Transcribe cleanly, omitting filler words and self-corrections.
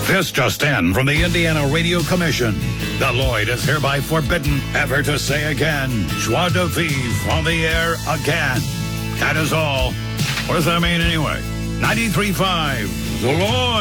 This just in from the Indiana Radio Commission. The Lloyd is hereby forbidden ever to say again, joie de vivre on the air again. That is all. What does that mean anyway? 93.5, The Lloyd.